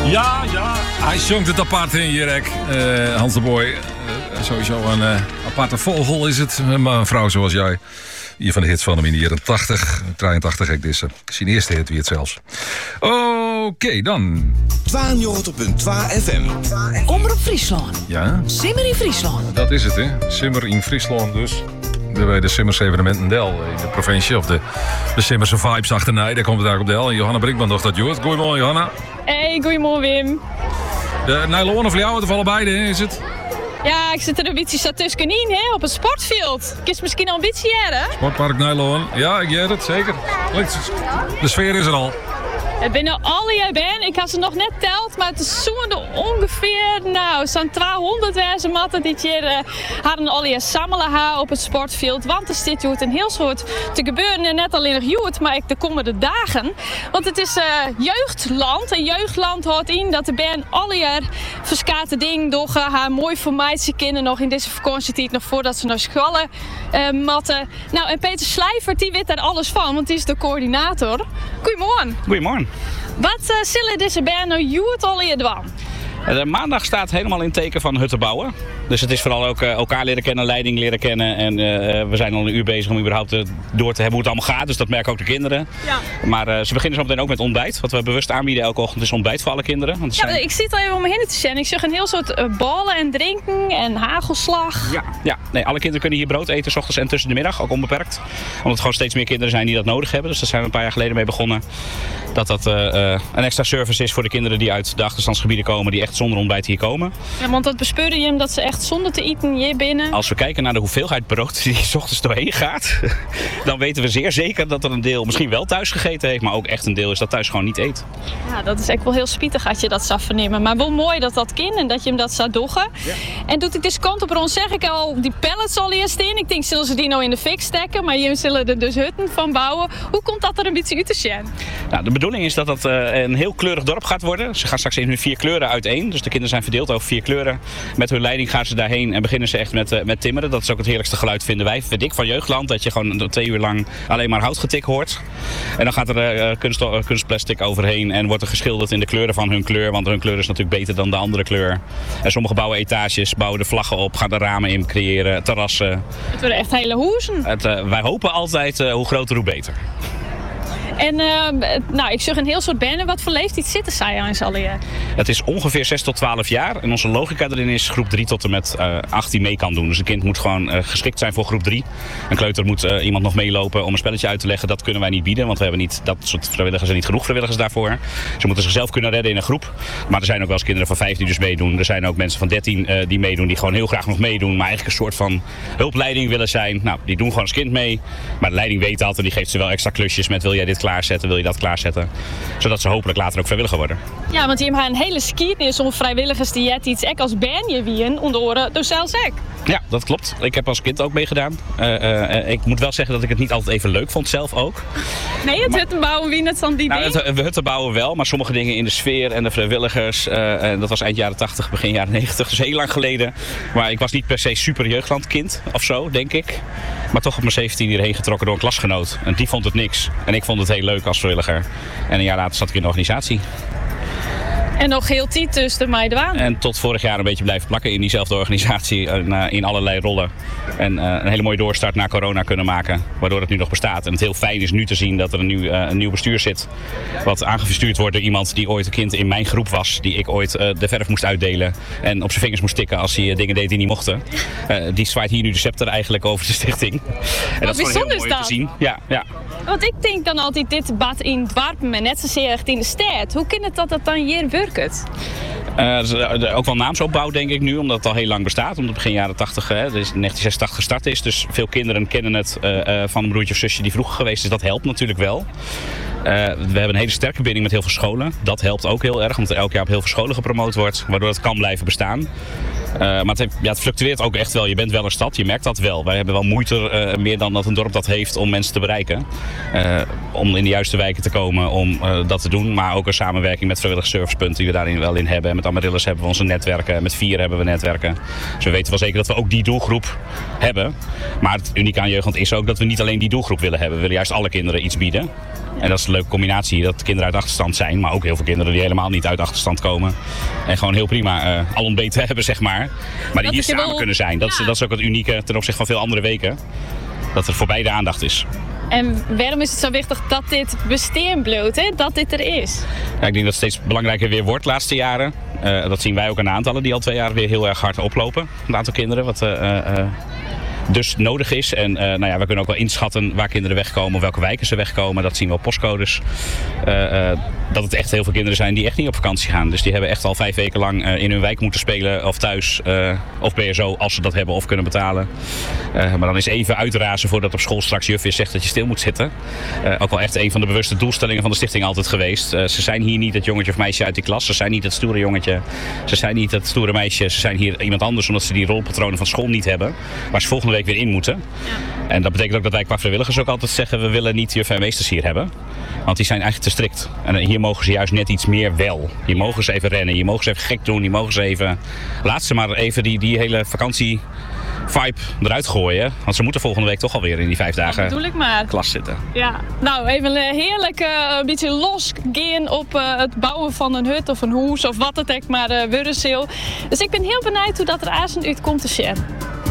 Ja, hij zongt het apart in Jirek, Hans de Boy. Sowieso een aparte vogel is het, maar een vrouw zoals jij. Hier van de hits van hem in de jaren 80, 83 ik dit. Zijn eerste hit wie het zelfs. Oké, dan. 92.2 FM. Omroep Friesland. Ja? Simmer in Friesland. Dat is het, hè. Simmer in Friesland dus. Bij de Simmers evenementen Del in de provincie. Of de Simmerse vibes achterna. Daar komt het daar op Del. En Johanna Brinkman nog dat joh. Goedemorgen, Johanna. Hey, goedemorgen Wim. De nylon of jou, het vallen beide, hè, is het? Ja, ik zit er een beetje tussenin, hè, op het sportveld. Ik is misschien al een beetje hè? Sportpark nylon. Ja, ik jij het, zeker. De sfeer is er al. Het binnen alle jaar ben. Ik had ze nog net teld, maar het is zo'n ongeveer, zo'n 200 wezen matten dit jaar hadden al je samelen op het sportveld. Want er zit een heel soort te gebeuren, net alleen nog joet, maar ook de komende dagen. Want het is jeugdland. En jeugdland houdt in dat de band alle jaar verskate dingen door haar mooi vermijden ze kinderen nog in deze vakantietijd, nog voordat ze naar school matten. Nou, en Peter Slijvert, die weet daar alles van, want die is de coördinator. Goedemorgen. Goedemorgen. Wat zullen deze band nou joet al hier doen? De maandag staat helemaal in teken van hutten bouwen. Dus het is vooral ook elkaar leren kennen, leiding leren kennen. En we zijn al een uur bezig om überhaupt door te hebben hoe het allemaal gaat. Dus dat merken ook de kinderen. Ja. Maar ze beginnen zo meteen ook met ontbijt. Wat we bewust aanbieden elke ochtend is ontbijt voor alle kinderen. Want ik zit al even om me heen te zien. Ik zeg een heel soort ballen en drinken en hagelslag. Ja. Nee, alle kinderen kunnen hier brood eten, 's ochtends en tussen de middag. Ook onbeperkt. Omdat er gewoon steeds meer kinderen zijn die dat nodig hebben. Dus daar zijn we een paar jaar geleden mee begonnen. Dat een extra service is voor de kinderen die uit de achterstandsgebieden komen. Die echt zonder ontbijt hier komen. Ja, want dat bespeurde je hem dat ze echt zonder te eten hier binnen. Als we kijken naar de hoeveelheid brood die 's ochtends doorheen gaat, dan weten we zeer zeker dat er een deel misschien wel thuis gegeten heeft, maar ook echt een deel is dat thuis gewoon niet eet. Ja, dat is echt wel heel spietig als je dat zou vernemen. Maar wel mooi dat dat kind en dat je hem dat zou doggen. Ja. En doet ik dus kant op rond, zeg ik al, die pallets al eerst in. Ik denk, zullen ze die nou in de fik steken, maar jullie zullen er dus hutten van bouwen. Hoe komt dat er een beetje uit te zien? Nou, de bedoeling is dat het een heel kleurig dorp gaat worden. Ze gaan straks in hun 4 kleuren uiteen. Dus de kinderen zijn verdeeld over 4 kleuren. Met hun leiding gaan ze daarheen en beginnen ze echt met timmeren. Dat is ook het heerlijkste geluid, vinden wij. Vind ik van Jeugdland. Dat je gewoon 2 uur lang alleen maar houtgetik hoort. En dan gaat er kunstplastic overheen en wordt er geschilderd in de kleuren van hun kleur. Want hun kleur is natuurlijk beter dan de andere kleur. En sommige bouwen etages, bouwen de vlaggen op, gaan de ramen in creëren, terrassen. Het worden echt hele hoezen. Wij hopen altijd hoe groter hoe beter. En ik zeg een heel soort banden. Wat voor leeftijd zitten zij aan z'n allen? Het is ongeveer 6 tot 12 jaar. En onze logica erin is groep 3 tot en met 8 die mee kan doen. Dus een kind moet gewoon geschikt zijn voor groep 3. Een kleuter moet iemand nog meelopen om een spelletje uit te leggen. Dat kunnen wij niet bieden, want we hebben niet dat soort vrijwilligers en niet genoeg vrijwilligers daarvoor. Ze moeten zichzelf kunnen redden in een groep. Maar er zijn ook wel eens kinderen van 5 die dus meedoen. Er zijn ook mensen van 13 die meedoen, die gewoon heel graag nog meedoen. Maar eigenlijk een soort van hulpleiding willen zijn. Nou, die doen gewoon als kind mee. Maar de leiding weet dat en die geeft ze wel extra klusjes met wil jij dit klaarzetten, wil je dat klaarzetten. Zodat ze hopelijk later ook vrijwilliger worden. Ja, want je hebt een hele skiernis om vrijwilligers die het iets als band wien onder oren, dus zelfs ik. Ja, dat klopt. Ik heb als kind ook meegedaan. Ik moet wel zeggen dat ik het niet altijd even leuk vond zelf ook. Nee, het hutten bouwen wie net dan die ding? Het hutten bouwen wel, maar sommige dingen in de sfeer en de vrijwilligers, dat was eind jaren 80, begin jaren 90, dus heel lang geleden. Maar ik was niet per se super jeugdlandkind of zo, denk ik. Maar toch op mijn 17 hierheen getrokken door een klasgenoot. En die vond het niks. En ik vond het heel leuk als vrijwilliger. En een jaar later zat ik in de organisatie. En nog heel tijd dus de Maidwaan. En tot vorig jaar een beetje blijven plakken in diezelfde organisatie. In allerlei rollen. En een hele mooie doorstart na corona kunnen maken. Waardoor het nu nog bestaat. En het heel fijn is nu te zien dat er een nieuw bestuur zit. Wat aangestuurd wordt door iemand die ooit een kind in mijn groep was. Die ik ooit de verf moest uitdelen. En op zijn vingers moest tikken als hij dingen deed die niet mochten. Die zwaait hier nu de scepter eigenlijk over de stichting. En dat is gewoon heel mooi te zien. Ja. Want ik denk dan altijd dit debat in Dwarpen, maar net zozeer echt in de stad. Hoe kan het dat dan hier werkt? Ook wel naamsopbouw denk ik nu, omdat het al heel lang bestaat. Omdat het begin jaren 80, dus 1986 gestart is. Dus veel kinderen kennen het van een broertje of zusje die vroeger geweest is. Dat helpt natuurlijk wel. We hebben een hele sterke binding met heel veel scholen. Dat helpt ook heel erg, omdat er elk jaar op heel veel scholen gepromoot wordt. Waardoor het kan blijven bestaan. Maar het fluctueert ook echt wel. Je bent wel een stad, je merkt dat wel. Wij hebben wel moeite, meer dan dat een dorp dat heeft, om mensen te bereiken. Om in de juiste wijken te komen, om dat te doen. Maar ook een samenwerking met vrijwilligersservicepunten die we daarin wel in hebben. Met Amaryllis hebben we onze netwerken, met 4 hebben we netwerken. Dus we weten wel zeker dat we ook die doelgroep hebben. Maar het unieke aan Jeugdland is ook dat we niet alleen die doelgroep willen hebben. We willen juist alle kinderen iets bieden. En dat is een leuke combinatie, dat kinderen uit achterstand zijn, maar ook heel veel kinderen die helemaal niet uit achterstand komen. En gewoon heel prima al ontbeten hebben, zeg maar. Maar die hier samen kunnen zijn. Dat is ook het unieke ten opzichte van veel andere weken. Dat er voor beide aandacht is. En waarom is het zo wichtig dat dit bestaan blijft, hè? Dat dit er is? Ja, ik denk dat het steeds belangrijker weer wordt de laatste jaren. Dat zien wij ook aan de aantallen die al 2 jaar weer heel erg hard oplopen. Een aantal kinderen, wat dus nodig is. En we kunnen ook wel inschatten waar kinderen wegkomen, welke wijken ze wegkomen. Dat zien we op postcodes. Dat het echt heel veel kinderen zijn die echt niet op vakantie gaan. Dus die hebben echt al 5 weken lang in hun wijk moeten spelen of thuis of BSO als ze dat hebben of kunnen betalen. Maar dan is even uitrazen voordat op school straks juf weer zegt dat je stil moet zitten. Ook wel echt een van de bewuste doelstellingen van de stichting altijd geweest. Ze zijn hier niet het jongetje of meisje uit die klas. Ze zijn niet het stoere jongetje. Ze zijn niet het stoere meisje. Ze zijn hier iemand anders omdat ze die rolpatronen van school niet hebben. Waar ze volgende week weer in moeten. Ja. En dat betekent ook dat wij qua vrijwilligers ook altijd zeggen we willen niet juffen en meesters hier hebben. Want die zijn eigenlijk te strikt. En hier mogen ze juist net iets meer wel. Hier mogen ze even rennen. Hier mogen ze even gek doen. Hier mogen ze even... Laat ze maar even die hele vakantie vibe eruit gooien. Want ze moeten volgende week toch alweer in die 5 dagen klas zitten. Ja, nou even heerlijk een beetje losgaan op het bouwen van een hut of een huis of wat het ook maar worden zal. Dus ik ben heel benieuwd hoe dat er aan uit komt te zien.